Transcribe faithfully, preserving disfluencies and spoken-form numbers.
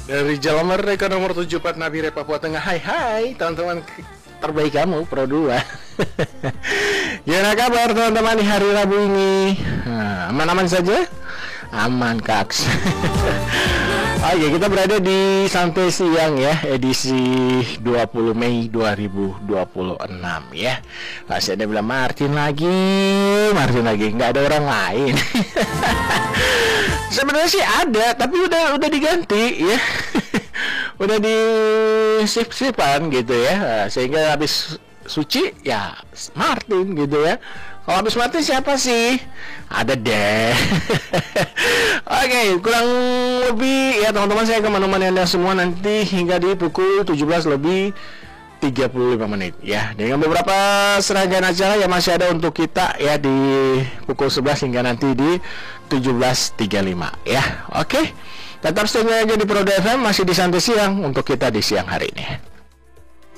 Dari Jalan Merdeka nomor tujuh puluh empat Nabire Papua Tengah. Hai hai teman-teman terbaik kamu Pro dua. Gimana kabar teman-teman di hari Rabu ini? Nah, aman-aman saja? Aman kaks. Oke, kita berada di Santai Siang ya, edisi dua puluh Mei dua ribu dua puluh enam ya. Masih ada bilang Martin lagi, Martin lagi, nggak ada orang lain. Sebenarnya sih ada, tapi udah udah diganti ya. Udah di sip-sipan gitu ya. Nah, sehingga habis Suci ya Martin gitu ya. Kalau habis Martin siapa sih? Ada deh. Oke, okay, kurang lebih ya teman-teman, saya akan menemani Anda semua nanti hingga di pukul tujuh belas lebih tiga puluh lima menit ya. Dengan beberapa serangkaian acara yang masih ada untuk kita ya di pukul sebelas hingga nanti di tujuh belas tiga puluh lima ya. Oke. Okay? Tetap stay aja di Pro F M, masih di Santai Siang untuk kita di siang hari ini.